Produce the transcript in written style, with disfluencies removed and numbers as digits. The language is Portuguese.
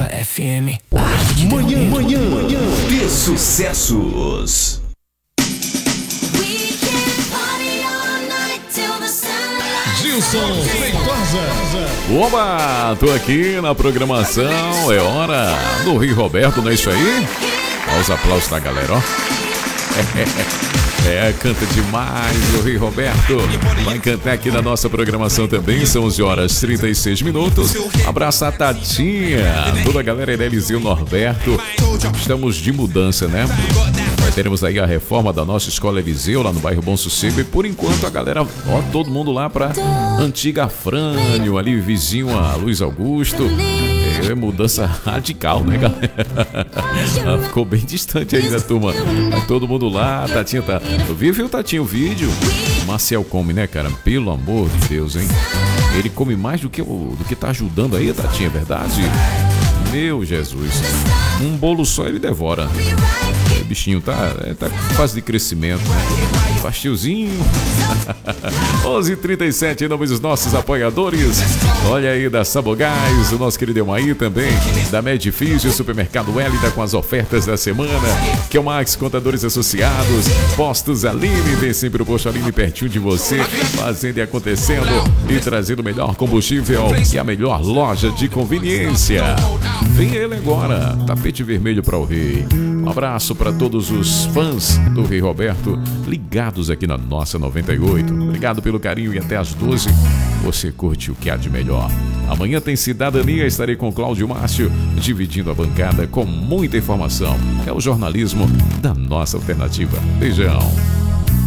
Alternativa FM. Manhã de sucessos. Gilson Feitosa. Oba, tô aqui na programação, é hora do Rio Roberto, não é isso aí? Olha os aplausos da galera, ó. Canta demais o Rio Roberto. Vai cantar aqui na nossa programação também. São 11h36. Abraço a Tatinha, toda a galera Eliseu Norberto. Estamos de mudança, né? Nós teremos aí a reforma da nossa escola Eliseu, lá no bairro Bom Sossego. E por enquanto a galera, ó, todo mundo lá pra Antiga Frânio, ali vizinho a Luiz Augusto. É mudança radical, né, galera? Ficou bem distante aí da turma. Tá todo mundo lá, Tatinha tá. Eu vi, viu, Tatinha, o vídeo? O Marcel come, né, cara? Pelo amor de Deus, hein? Ele come mais do que tá ajudando aí, Tatinha, é verdade? Meu Jesus. Um bolo só ele devora. O bichinho tá com fase de crescimento, né? Fastiozinho. 11h37, em nome dos nossos apoiadores. Olha aí, da Sabogás, o nosso querido Elmaí também. Da Medifício, Supermercado Hélida com as ofertas da semana. Que é o Max Contadores Associados. Postos Aline, tem sempre o posto Aline pertinho de você. Fazendo e acontecendo e trazendo o melhor combustível e a melhor loja de conveniência. Vem ele agora, tapete vermelho para o Rei. Um abraço para todos os fãs do Rei Roberto ligados aqui na nossa 98. Obrigado pelo carinho e até às 12 você curte o que há de melhor. Amanhã tem Cidadania, estarei com Cláudio Márcio dividindo a bancada com muita informação. É o jornalismo da nossa alternativa. Beijão.